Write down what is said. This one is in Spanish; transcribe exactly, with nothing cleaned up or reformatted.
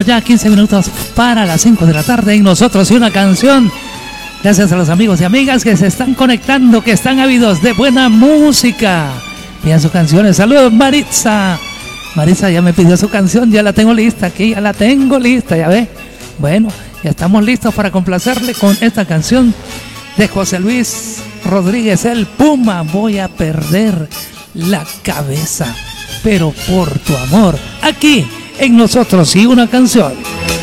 ya quince minutos para las cinco de la tarde en Nosotros y una Canción. Gracias a los amigos y amigas que se están conectando, que están ávidos de buena música. Pidan sus canciones. Saludos, Maritza. Maritza ya me pidió su canción, ya la tengo lista aquí, ya la tengo lista, ya ve. Bueno, ya estamos listos para complacerle con esta canción de José Luis Rodríguez, el Puma. Voy a perder la cabeza, pero por tu amor, aquí en Nosotros y una Canción.